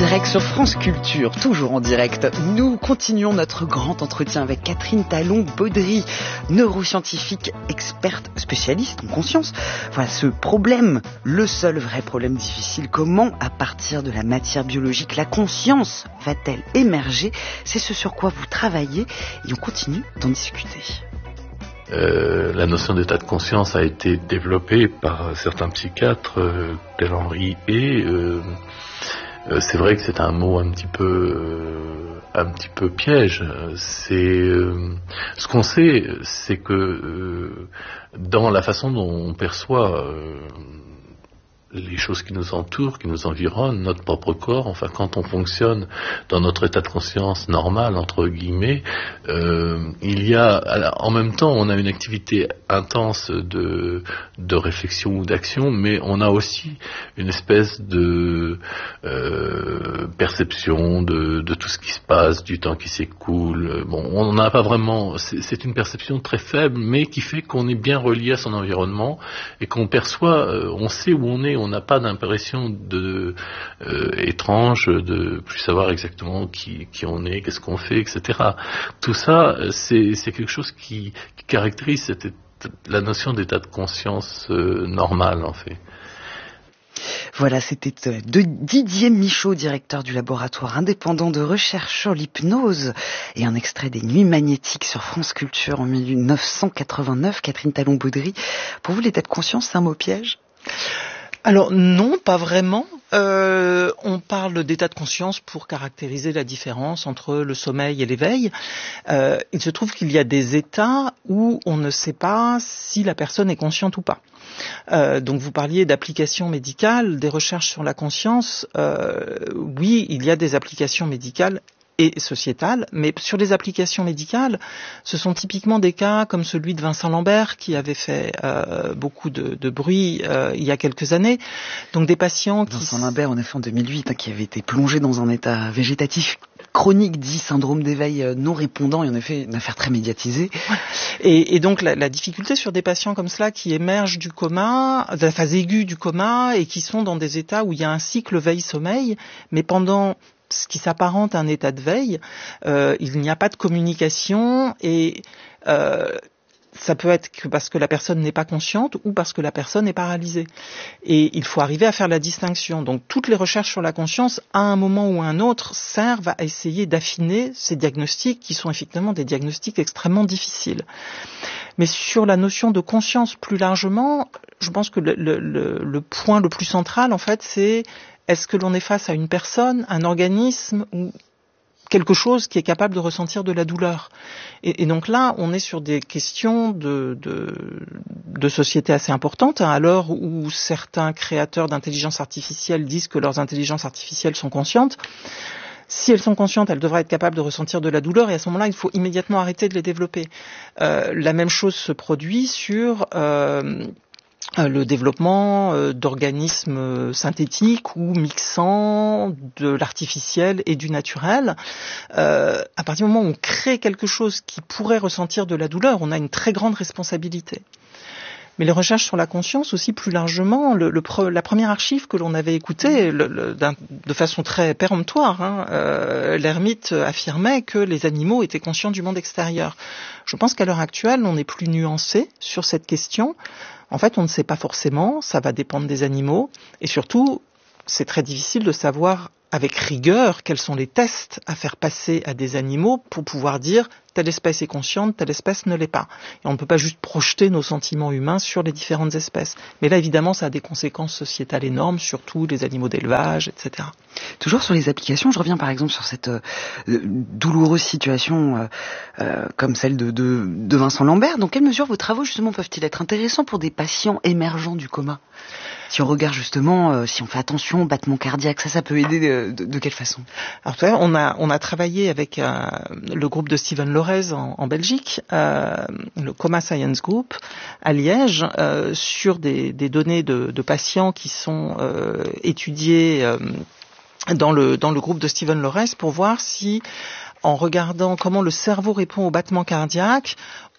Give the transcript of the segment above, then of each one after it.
direct sur France Culture, toujours en direct. Nous continuons notre grand entretien avec Catherine Talon-Baudry, neuroscientifique, experte, spécialiste en conscience. Voilà ce problème, le seul vrai problème difficile. Comment, à partir de la matière biologique, la conscience va-t-elle émerger? C'est ce sur quoi vous travaillez et on continue d'en discuter. La notion d'état de conscience a été développée par certains psychiatres, tel Henry et c'est vrai que c'est un mot un petit peu piège. Ce qu'on sait, c'est que dans la façon dont on perçoit les choses qui nous entourent, qui nous environnent, notre propre corps, enfin quand on fonctionne dans notre état de conscience normal, entre guillemets, il y a, en même temps, on a une activité intense de réflexion ou d'action, mais on a aussi une espèce de perception de tout ce qui se passe, du temps qui s'écoule. Bon, on n'a pas vraiment, c'est une perception très faible, mais qui fait qu'on est bien relié à son environnement et qu'on perçoit, on sait où on est. On n'a pas d'impression étrange de plus savoir exactement qui on est, qu'est-ce qu'on fait, etc. Tout ça, c'est quelque chose qui caractérise la notion d'état de conscience normal, en fait. Voilà, c'était de Didier Michaud, directeur du laboratoire indépendant de recherche sur l'hypnose, et un extrait des Nuits magnétiques sur France Culture en 1989. Catherine Talon-Baudry, pour vous, l'état de conscience, c'est un mot piège ? Alors non, pas vraiment. On parle d'état de conscience pour caractériser la différence entre le sommeil et l'éveil. Il se trouve qu'il y a des états où on ne sait pas si la personne est consciente ou pas. Donc vous parliez d'applications médicales, des recherches sur la conscience. Oui, il y a des applications médicales et sociétale, mais sur les applications médicales, ce sont typiquement des cas comme celui de Vincent Lambert qui avait fait beaucoup de bruit il y a quelques années. Donc des patients qui... Vincent Lambert, en effet, en 2008, qui avait été plongé dans un état végétatif chronique, dit syndrome d'éveil non répondant, et en effet une affaire très médiatisée. Et donc la difficulté sur des patients comme cela qui émergent du coma, de la phase aiguë du coma, et qui sont dans des états où il y a un cycle veille-sommeil, mais pendant ce qui s'apparente à un état de veille, il n'y a pas de communication et ça peut être que parce que la personne n'est pas consciente ou parce que la personne est paralysée. Et il faut arriver à faire la distinction. Donc toutes les recherches sur la conscience, à un moment ou à un autre, servent à essayer d'affiner ces diagnostics qui sont effectivement des diagnostics extrêmement difficiles. Mais sur la notion de conscience plus largement, je pense que le point le plus central, en fait, c'est est-ce que l'on est face à une personne, un organisme ou quelque chose qui est capable de ressentir de la douleur. Et donc là, on est sur des questions de société assez importantes, à l'heure où certains créateurs d'intelligence artificielle disent que leurs intelligences artificielles sont conscientes. Si elles sont conscientes, elles devraient être capables de ressentir de la douleur et à ce moment-là, il faut immédiatement arrêter de les développer. La même chose se produit sur... le développement d'organismes synthétiques ou mixant de l'artificiel et du naturel. À partir du moment où on crée quelque chose qui pourrait ressentir de la douleur, on a une très grande responsabilité. Mais les recherches sur la conscience aussi plus largement, la première archive que l'on avait écoutée de façon très péremptoire, l'ermite affirmait que les animaux étaient conscients du monde extérieur. Je pense qu'à l'heure actuelle, on est plus nuancé sur cette question. En fait, on ne sait pas forcément, ça va dépendre des animaux, et surtout, c'est très difficile de savoir avec rigueur quels sont les tests à faire passer à des animaux pour pouvoir dire telle espèce est consciente, telle espèce ne l'est pas. Et on ne peut pas juste projeter nos sentiments humains sur les différentes espèces. Mais là, évidemment, ça a des conséquences sociétales énormes, surtout les animaux d'élevage, etc. Toujours sur les applications, je reviens par exemple sur cette douloureuse situation comme celle de Vincent Lambert. Dans quelle mesure vos travaux justement peuvent-ils être intéressants pour des patients émergents du coma ? Si on regarde justement, si on fait attention au battement cardiaque, ça peut aider de quelle façon ? Alors, on a travaillé avec le groupe de Steven Lorez en Belgique, le Coma Science Group à Liège, sur des données de patients qui sont étudiés dans le groupe de Steven Lorez pour voir si, en regardant comment le cerveau répond au battement cardiaque,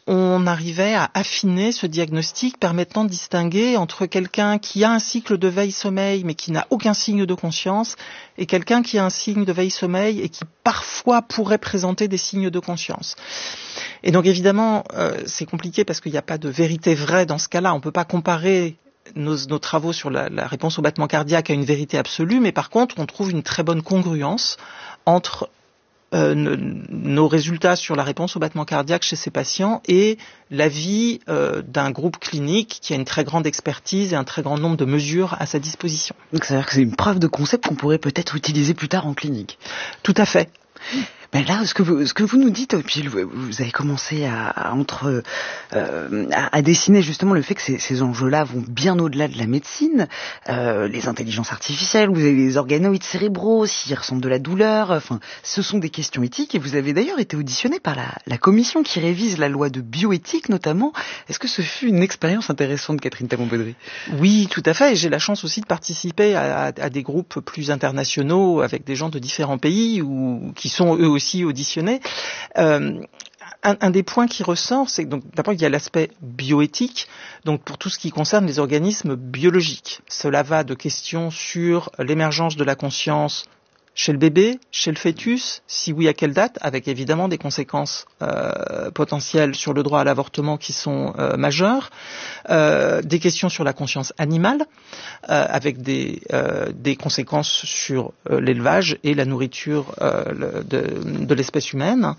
on arrivait à affiner ce diagnostic permettant de distinguer entre quelqu'un qui a un cycle de veille-sommeil mais qui n'a aucun signe de conscience et quelqu'un qui a un signe de veille-sommeil et qui parfois pourrait présenter des signes de conscience. Et donc évidemment, c'est compliqué parce qu'il n'y a pas de vérité vraie dans ce cas-là. On ne peut pas comparer nos travaux sur la réponse au battement cardiaque à une vérité absolue, mais par contre, on trouve une très bonne congruence entre nos résultats sur la réponse au battement cardiaque chez ces patients et l'avis d'un groupe clinique qui a une très grande expertise et un très grand nombre de mesures à sa disposition. Donc c'est-à-dire que c'est une preuve de concept qu'on pourrait peut-être utiliser plus tard en clinique. Tout à fait. Ben là, ce que vous nous dites, puis vous avez commencé à dessiner justement le fait que ces enjeux-là vont bien au-delà de la médecine, les intelligences artificielles, vous avez les organoïdes cérébraux, s'ils ressentent de la douleur, enfin, ce sont des questions éthiques, et vous avez d'ailleurs été auditionné par la commission qui révise la loi de bioéthique notamment. Est-ce que ce fut une expérience intéressante, Catherine Talon-Baudry ? Oui, tout à fait, et j'ai la chance aussi de participer à des groupes plus internationaux avec des gens de différents pays ou qui sont eux aussi auditionnés. Un des points qui ressort, c'est que donc d'abord il y a l'aspect bioéthique, donc pour tout ce qui concerne les organismes biologiques. Cela va de questions sur l'émergence de la conscience chez le bébé, chez le fœtus, si oui à quelle date, avec évidemment des conséquences potentielles sur le droit à l'avortement qui sont majeures, des questions sur la conscience animale, avec des conséquences sur l'élevage et la nourriture de l'espèce humaine.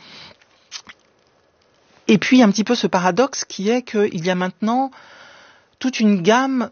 Et puis un petit peu ce paradoxe qui est qu'il y a maintenant toute une gamme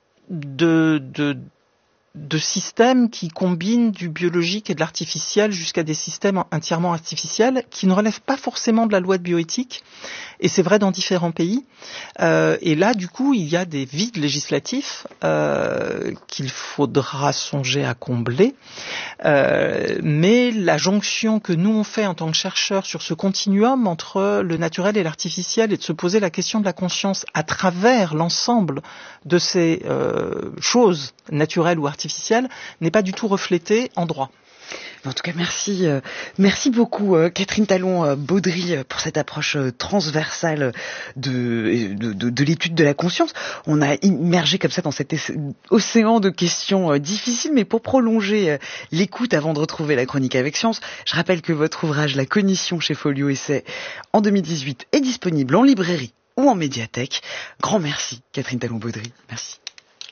de systèmes qui combinent du biologique et de l'artificiel jusqu'à des systèmes entièrement artificiels qui ne relèvent pas forcément de la loi de bioéthique. Et c'est vrai dans différents pays. Et là, du coup, il y a des vides législatifs qu'il faudra songer à combler. Mais la jonction que nous on fait en tant que chercheurs sur ce continuum entre le naturel et l'artificiel et de se poser la question de la conscience à travers l'ensemble de ces choses naturelles ou artificielles n'est pas du tout reflétée en droit. En tout cas, merci beaucoup Catherine Talon-Baudry pour cette approche transversale de l'étude de la conscience. On a immergé comme ça dans cet océan de questions difficiles, mais pour prolonger l'écoute avant de retrouver la chronique avec science, je rappelle que votre ouvrage La Cognition chez Folio Essai en 2018 est disponible en librairie ou en médiathèque. Grand merci Catherine Talon-Baudry. Merci.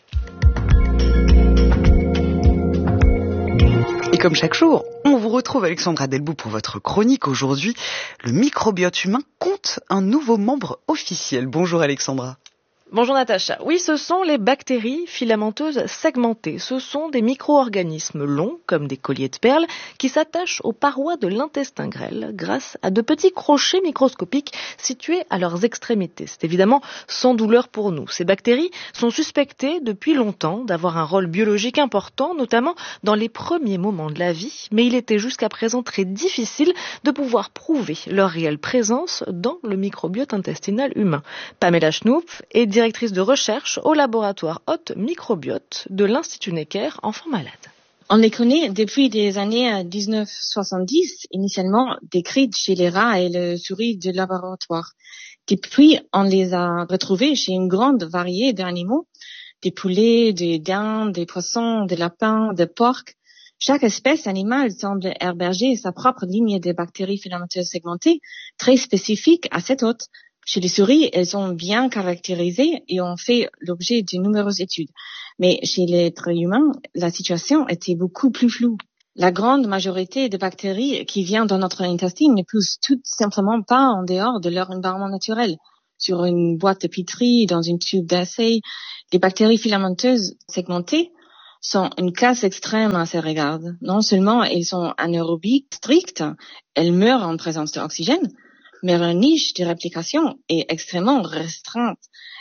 Et comme chaque jour, on vous retrouve Alexandra Delbout pour votre chronique. Aujourd'hui, le microbiote humain compte un nouveau membre officiel. Bonjour Alexandra. Bonjour Natacha. Oui, ce sont les bactéries filamenteuses segmentées. Ce sont des micro-organismes longs, comme des colliers de perles, qui s'attachent aux parois de l'intestin grêle grâce à de petits crochets microscopiques situés à leurs extrémités. C'est évidemment sans douleur pour nous. Ces bactéries sont suspectées depuis longtemps d'avoir un rôle biologique important, notamment dans les premiers moments de la vie, mais il était jusqu'à présent très difficile de pouvoir prouver leur réelle présence dans le microbiote intestinal humain. Pamela Schnoop est directrice de recherche au laboratoire Hôte Microbiote de l'Institut Necker, enfants malades. On les connaît depuis les années 1970, initialement décrites chez les rats et les souris de laboratoire. Depuis, on les a retrouvés chez une grande variété d'animaux, des poulets, des dindes, des poissons, des lapins, des porcs. Chaque espèce animale semble héberger sa propre ligne de bactéries filamenteuses segmentées, très spécifique à cet hôte. Chez les souris, elles sont bien caractérisées et ont fait l'objet de nombreuses études. Mais chez l'être humain, la situation était beaucoup plus floue. La grande majorité des bactéries qui viennent dans notre intestin ne poussent tout simplement pas en dehors de leur environnement naturel. Sur une boîte de Petri, dans une tube d'essai, les bactéries filamenteuses segmentées sont une classe extrême à ces regards. Non seulement elles sont anaérobiques strictes, elles meurent en présence d'oxygène, mais leur niche de réplication est extrêmement restreinte.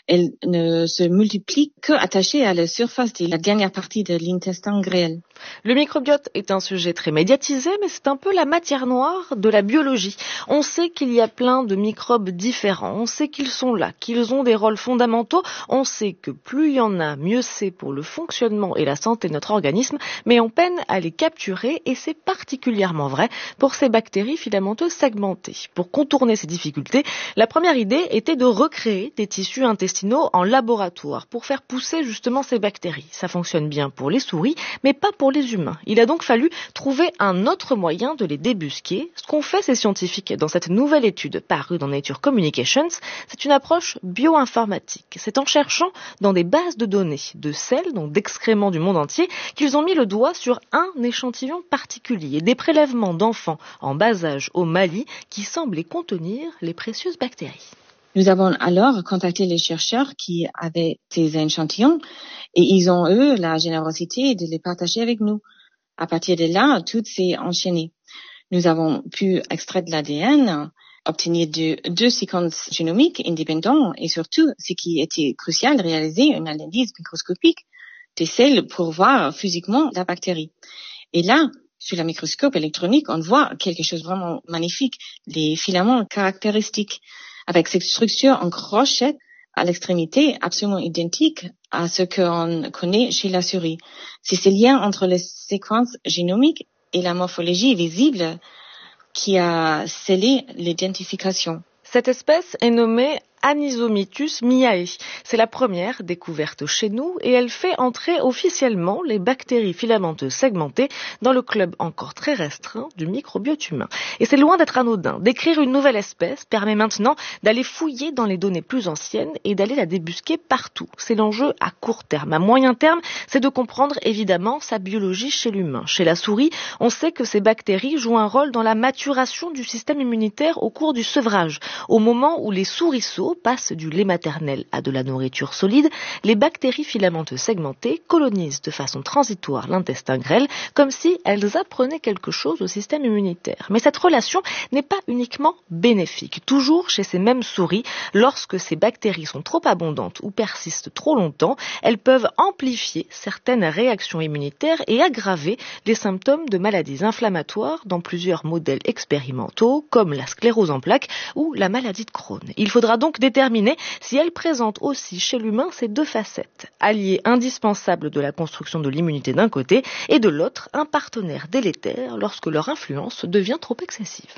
Elles ne se multiplient que attachées à la surface de la dernière partie de l'intestin grêle. Le microbiote est un sujet très médiatisé, mais c'est un peu la matière noire de la biologie. On sait qu'il y a plein de microbes différents, on sait qu'ils sont là, qu'ils ont des rôles fondamentaux, on sait que plus il y en a, mieux c'est pour le fonctionnement et la santé de notre organisme, mais on peine à les capturer et c'est particulièrement vrai pour ces bactéries filamenteuses segmentées. Pour contourner ces difficultés, la première idée était de recréer des tissus intestinaux en laboratoire pour faire pousser justement ces bactéries. Ça fonctionne bien pour les souris, mais pas pour les humains. Il a donc fallu trouver un autre moyen de les débusquer. Ce qu'ont fait ces scientifiques dans cette nouvelle étude parue dans Nature Communications, c'est une approche bioinformatique. C'est en cherchant dans des bases de données de selles, donc d'excréments du monde entier, qu'ils ont mis le doigt sur un échantillon particulier, des prélèvements d'enfants en bas âge au Mali qui semblaient contenir les précieuses bactéries. Nous avons alors contacté les chercheurs qui avaient ces échantillons et ils ont eu la générosité de les partager avec nous. À partir de là, tout s'est enchaîné. Nous avons pu extraire de l'ADN, obtenir deux séquences génomiques indépendantes et surtout, ce qui était crucial, réaliser une analyse microscopique des cells pour voir physiquement la bactérie. Et là, sur le microscope électronique, on voit quelque chose de vraiment magnifique, les filaments caractéristiques, avec cette structure en crochet à l'extrémité absolument identique à ce qu'on connaît chez la souris. C'est ce lien entre les séquences génomiques et la morphologie visible qui a scellé l'identification. Cette espèce est nommée Anisomytus miae. C'est la première découverte chez nous et elle fait entrer officiellement les bactéries filamenteuses segmentées dans le club encore très restreint du microbiote humain. Et c'est loin d'être anodin. Décrire une nouvelle espèce permet maintenant d'aller fouiller dans les données plus anciennes et d'aller la débusquer partout. C'est l'enjeu à court terme. À moyen terme, c'est de comprendre évidemment sa biologie chez l'humain. Chez la souris, on sait que ces bactéries jouent un rôle dans la maturation du système immunitaire au cours du sevrage. Au moment où les souriceaux passent du lait maternel à de la nourriture solide, les bactéries filamenteuses segmentées colonisent de façon transitoire l'intestin grêle, comme si elles apprenaient quelque chose au système immunitaire. Mais cette relation n'est pas uniquement bénéfique. Toujours chez ces mêmes souris, lorsque ces bactéries sont trop abondantes ou persistent trop longtemps, elles peuvent amplifier certaines réactions immunitaires et aggraver les symptômes de maladies inflammatoires dans plusieurs modèles expérimentaux, comme la sclérose en plaques ou la maladie de Crohn. Il faudra donc déterminer si elle présente aussi chez l'humain ces deux facettes, alliés indispensables de la construction de l'immunité d'un côté et de l'autre, un partenaire délétère lorsque leur influence devient trop excessive.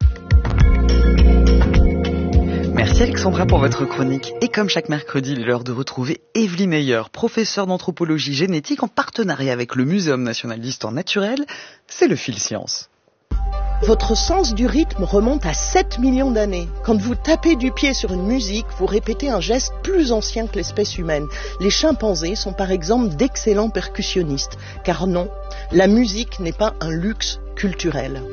Merci Alexandra pour votre chronique. Et comme chaque mercredi, il est l'heure de retrouver Evelyne Meyer, professeure d'anthropologie génétique en partenariat avec le Muséum national d'histoire naturelle. C'est le fil science. Votre sens du rythme remonte à 7 millions d'années. Quand vous tapez du pied sur une musique, vous répétez un geste plus ancien que l'espèce humaine. Les chimpanzés sont par exemple d'excellents percussionnistes. Car non, la musique n'est pas un luxe culturel.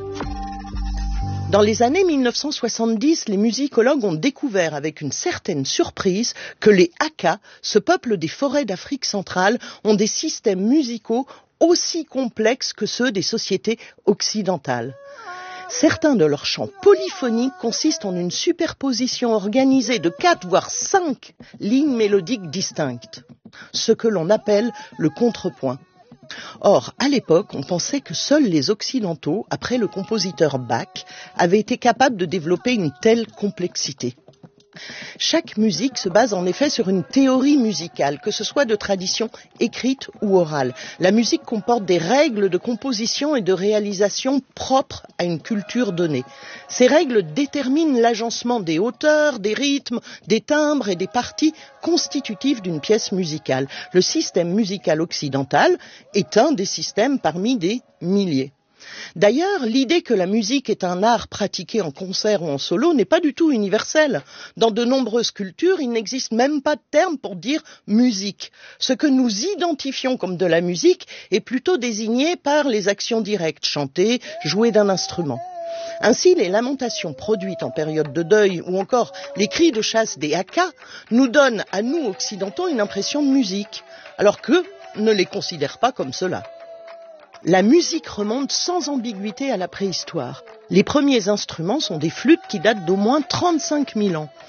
Dans les années 1970, les musicologues ont découvert avec une certaine surprise que les Aka, ce peuple des forêts d'Afrique centrale, ont des systèmes musicaux aussi complexes que ceux des sociétés occidentales. Certains de leurs chants polyphoniques consistent en une superposition organisée de 4 voire 5 lignes mélodiques distinctes, ce que l'on appelle le contrepoint. Or, à l'époque, on pensait que seuls les Occidentaux, après le compositeur Bach, avaient été capables de développer une telle complexité. Chaque musique se base en effet sur une théorie musicale, que ce soit de tradition écrite ou orale. La musique comporte des règles de composition et de réalisation propres à une culture donnée. Ces règles déterminent l'agencement des hauteurs, des rythmes, des timbres et des parties constitutives d'une pièce musicale. Le système musical occidental est un des systèmes parmi des milliers. D'ailleurs, l'idée que la musique est un art pratiqué en concert ou en solo n'est pas du tout universelle. Dans de nombreuses cultures, il n'existe même pas de terme pour dire musique. Ce que nous identifions comme de la musique est plutôt désigné par les actions directes, chanter, jouer d'un instrument. Ainsi, les lamentations produites en période de deuil ou encore les cris de chasse des Aka nous donnent à nous occidentaux une impression de musique, alors qu'eux ne les considèrent pas comme cela. La musique remonte sans ambiguïté à la préhistoire. Les premiers instruments sont des flûtes qui datent d'au moins 35 000 ans.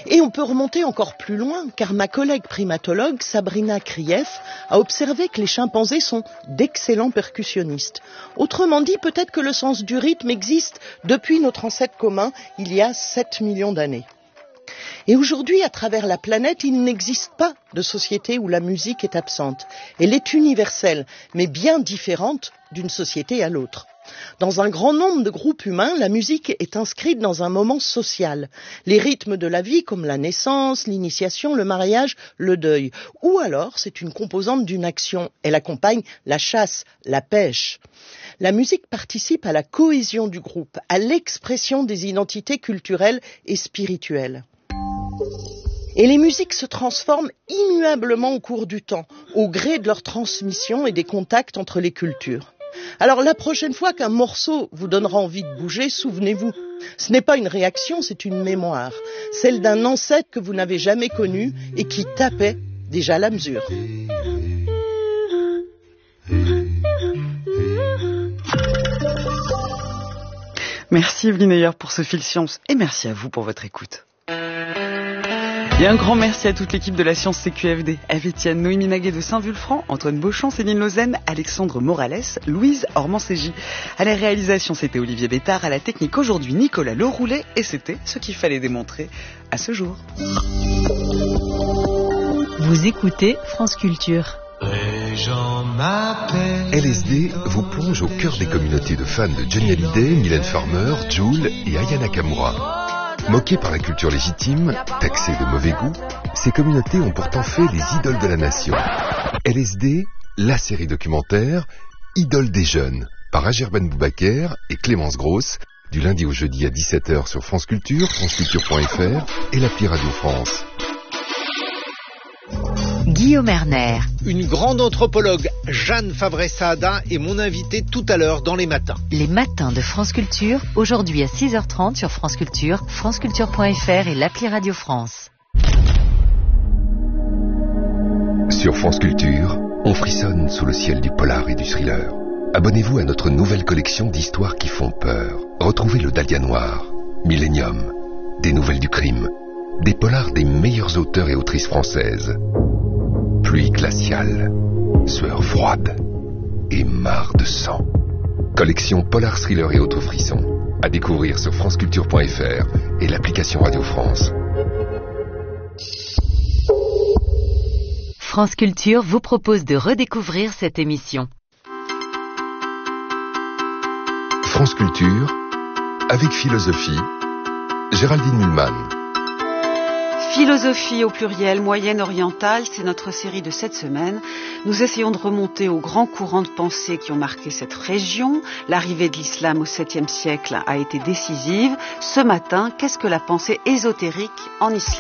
Et on peut remonter encore plus loin, car ma collègue primatologue Sabrina Krief a observé que les chimpanzés sont d'excellents percussionnistes. Autrement dit, peut-être que le sens du rythme existe depuis notre ancêtre commun, il y a 7 millions d'années. Et aujourd'hui, à travers la planète, il n'existe pas de société où la musique est absente. Elle est universelle, mais bien différente d'une société à l'autre. Dans un grand nombre de groupes humains, la musique est inscrite dans un moment social. Les rythmes de la vie, comme la naissance, l'initiation, le mariage, le deuil. Ou alors, c'est une composante d'une action. Elle accompagne la chasse, la pêche. La musique participe à la cohésion du groupe, à l'expression des identités culturelles et spirituelles. Et les musiques se transforment immuablement au cours du temps, au gré de leur transmission et des contacts entre les cultures. Alors la prochaine fois qu'un morceau vous donnera envie de bouger, souvenez-vous, ce n'est pas une réaction, c'est une mémoire, celle d'un ancêtre que vous n'avez jamais connu et qui tapait déjà la mesure. Merci Evelyne Ayer pour ce fil science et merci à vous pour votre écoute. Et un grand merci à toute l'équipe de la Science CQFD. Eve Etienne, Noémie Naguet de Saint-Vulfranc, Antoine Beauchamp, Céline Lausanne, Alexandre Morales, Louise Ormancégy. À la réalisation, c'était Olivier Bétard. À la technique, aujourd'hui, Nicolas Leroulet. Et c'était ce qu'il fallait démontrer à ce jour. Vous écoutez France Culture. LSD vous plonge au cœur des communautés de fans de Johnny Hallyday, Mylène Farmer, Jul et Aya Nakamura. Moquées par la culture légitime, taxées de mauvais goût, ces communautés ont pourtant fait les idoles de la nation. LSD, la série documentaire Idole des jeunes, par Ager Ben Boubaker et Clémence Grosse, du lundi au jeudi à 17h sur France Culture, franceculture.fr et l'appli Radio France. Guillaume Erner. Une grande anthropologue, Jeanne Favret-Saada, est mon invitée tout à l'heure dans Les Matins. Les Matins de France Culture, aujourd'hui à 6h30 sur France Culture, franceculture.fr et l'appli Radio France. Sur France Culture, on frissonne sous le ciel du polar et du thriller. Abonnez-vous à notre nouvelle collection d'histoires qui font peur. Retrouvez le Dahlia Noir, Millennium, des nouvelles du crime, des polars des meilleurs auteurs et autrices françaises. Pluie glaciale, sueur froide et mare de sang. Collection polar, thriller et autres frissons. À découvrir sur franceculture.fr et l'application Radio France. France Culture vous propose de redécouvrir cette émission. France Culture, avec philosophie, Géraldine Mühlmann. Philosophie au pluriel, moyenne orientale, c'est notre série de cette semaine. Nous essayons de remonter aux grands courants de pensée qui ont marqué cette région. L'arrivée de l'islam au 7e siècle a été décisive. Ce matin, qu'est-ce que la pensée ésotérique en islam ?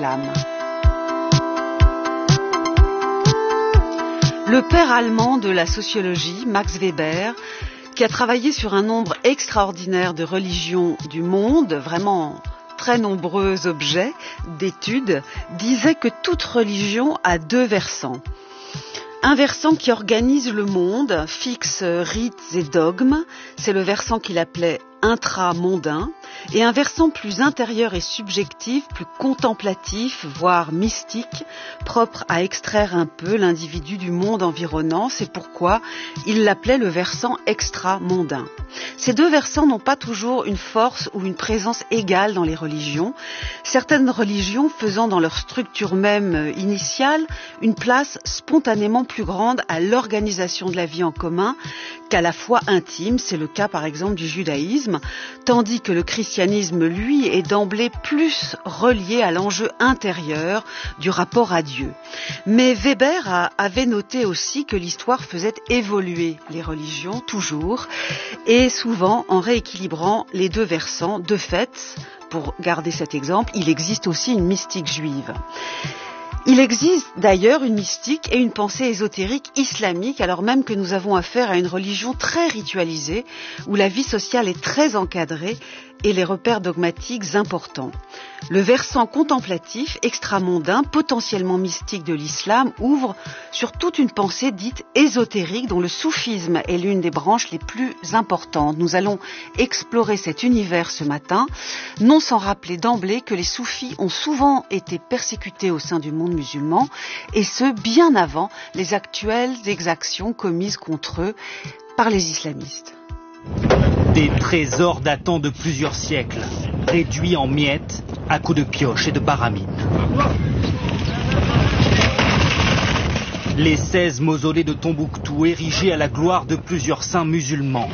Le père allemand de la sociologie, Max Weber, qui a travaillé sur un nombre extraordinaire de religions du monde, vraiment très nombreux objets d'études, disait que toute religion a deux versants. Un versant qui organise le monde, fixe rites et dogmes, c'est le versant qu'il appelait intramondain, et un versant plus intérieur et subjectif, plus contemplatif, voire mystique, propre à extraire un peu l'individu du monde environnant. C'est pourquoi il l'appelait le versant extramondain. Ces deux versants n'ont pas toujours une force ou une présence égale dans les religions, certaines religions faisant dans leur structure même initiale une place spontanément plus grande à l'organisation de la vie en commun qu'à la foi intime. C'est le cas par exemple du judaïsme, tandis que le christianisme, lui, est d'emblée plus relié à l'enjeu intérieur du rapport à Dieu. Mais Weber avait noté aussi que l'histoire faisait évoluer les religions, toujours, et souvent en rééquilibrant les deux versants. De fait, pour garder cet exemple, il existe aussi une mystique juive. Il existe d'ailleurs une mystique et une pensée ésotérique islamique, alors même que nous avons affaire à une religion très ritualisée, où la vie sociale est très encadrée et les repères dogmatiques importants. Le versant contemplatif, extramondain, potentiellement mystique de l'islam ouvre sur toute une pensée dite ésotérique dont le soufisme est l'une des branches les plus importantes. Nous allons explorer cet univers ce matin, non sans rappeler d'emblée que les soufis ont souvent été persécutés au sein du monde musulman, et ce bien avant les actuelles exactions commises contre eux par les islamistes. Des trésors datant de plusieurs siècles, réduits en miettes à coups de pioche et de baramine. Les 16 mausolées de Tombouctou érigés à la gloire de plusieurs saints musulmans.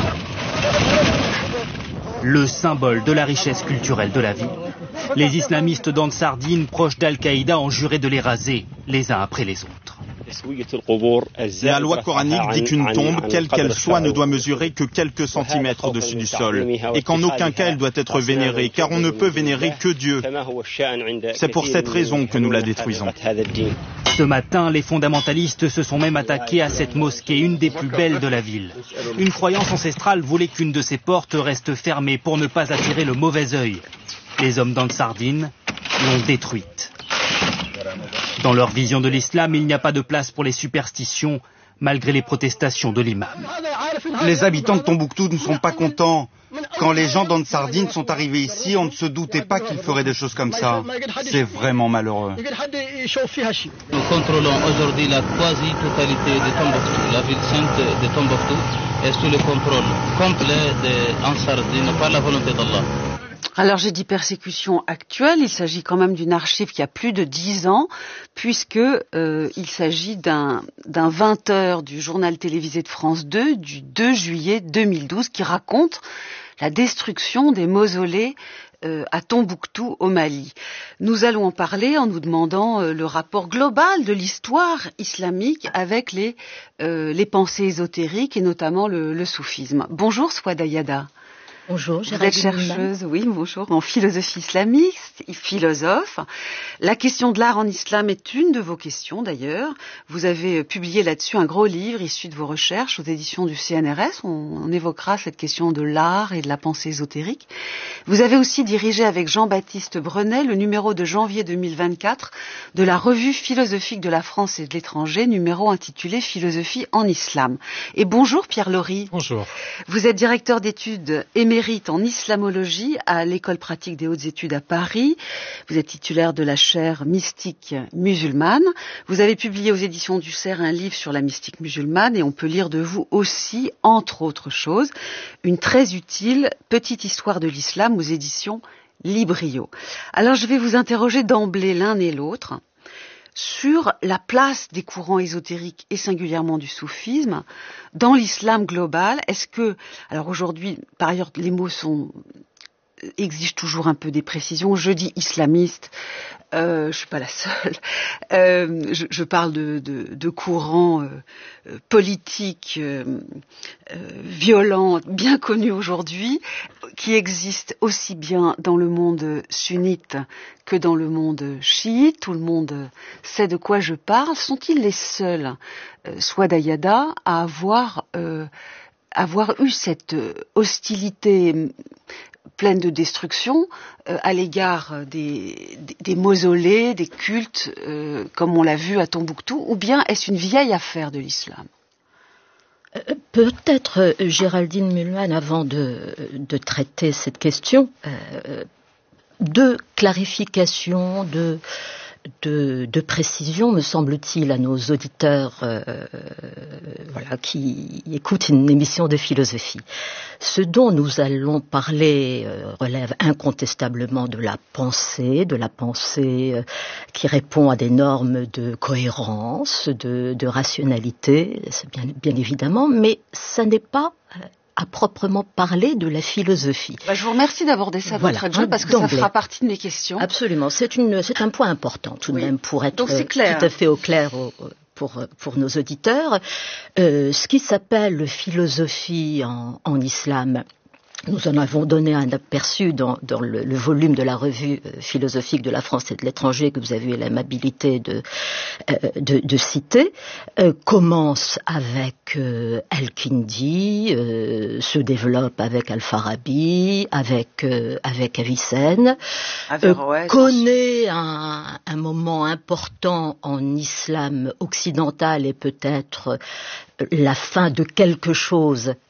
Le symbole de la richesse culturelle de la ville. Les islamistes d'Ansardine, proches d'Al-Qaïda, ont juré de les raser les uns après les autres. La loi coranique dit qu'une tombe, quelle qu'elle soit, ne doit mesurer que quelques centimètres au-dessus du sol, et qu'en aucun cas elle doit être vénérée, car on ne peut vénérer que Dieu. C'est pour cette raison que nous la détruisons. Ce matin, les fondamentalistes se sont même attaqués à cette mosquée, une des plus belles de la ville. Une croyance ancestrale voulait qu'une de ses portes reste fermée pour ne pas attirer le mauvais œil. Les hommes d'Ansardine l'ont détruite. Dans leur vision de l'islam, il n'y a pas de place pour les superstitions, malgré les protestations de l'imam. Les habitants de Tombouctou ne sont pas contents. Quand les gens d'Ansardine sont arrivés ici, on ne se doutait pas qu'ils feraient des choses comme ça. C'est vraiment malheureux. Nous contrôlons aujourd'hui la quasi-totalité de Tombouctou. La ville sainte de Tombouctou est sous le contrôle complet d'Ansardine par la volonté d'Allah. Alors j'ai dit persécution actuelle, il s'agit quand même d'une archive qui a plus de 10 ans, puisque il s'agit d'un 20h du journal télévisé de France 2 du 2 juillet 2012 qui raconte la destruction des mausolées à Tombouctou au Mali. Nous allons en parler en nous demandant le rapport global de l'histoire islamique avec les pensées ésotériques et notamment le soufisme. Bonjour Souada Yada. Bonjour, vous êtes chercheuse, oui, bonjour, en philosophie islamique, philosophe. La question de l'art en islam est une de vos questions d'ailleurs. Vous avez publié là-dessus un gros livre issu de vos recherches aux éditions du CNRS. On évoquera cette question de l'art et de la pensée ésotérique. Vous avez aussi dirigé avec Jean-Baptiste Brenet le numéro de janvier 2024 de la revue philosophique de la France et de l'étranger, numéro intitulé Philosophie en islam. Et bonjour Pierre Laurie. Bonjour. Vous êtes directeur d'études émérite en islamologie à l'École pratique des hautes études à Paris. Vous êtes titulaire de la chaire mystique musulmane. Vous avez publié aux éditions du CERF un livre sur la mystique musulmane et on peut lire de vous aussi, entre autres choses, une très utile petite histoire de l'islam aux éditions Librio. Alors je vais vous interroger d'emblée l'un et l'autre sur la place des courants ésotériques et singulièrement du soufisme dans l'islam global. Est-ce que, alors aujourd'hui, par ailleurs, les mots exigent toujours un peu des précisions. Je dis islamiste, je suis pas la seule. Je parle de courants politiques violents, bien connus aujourd'hui, qui existent aussi bien dans le monde sunnite que dans le monde chiite. Tout le monde sait de quoi je parle. Sont-ils les seuls, Souada Yada, à avoir eu cette hostilité pleine de destruction à l'égard des mausolées, des cultes, comme on l'a vu à Tombouctou, ou bien est-ce une vieille affaire de l'islam ? Peut-être, Géraldine Mühlmann, avant de traiter cette question, deux clarifications, de précision, me semble-t-il, à nos auditeurs qui écoutent une émission de philosophie. Ce dont nous allons parler relève incontestablement de la pensée qui répond à des normes de cohérence, de rationalité, c'est bien évidemment, mais ça n'est pas à proprement parler de la philosophie. Je vous remercie d'aborder ça d'entrée de jeu parce que ça fera partie de mes questions. Absolument, c'est un point important tout de même pour être tout à fait au clair pour nos auditeurs. Ce qui s'appelle philosophie en islam Nous en avons donné un aperçu dans le volume de la revue philosophique de la France et de l'étranger que vous avez eu l'amabilité de citer. Commence avec Al-Kindi, se développe avec Al-Farabi, avec Avicenne, connaît un moment important en islam occidental et peut-être la fin de quelque chose